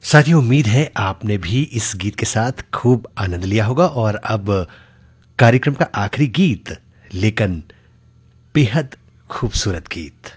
साथियों, उम्मीद है आपने भी इस गीत के साथ खूब आनंद लिया होगा। और अब कार्यक्रम का आखिरी गीत, लेकिन बेहद खूबसूरत गीत।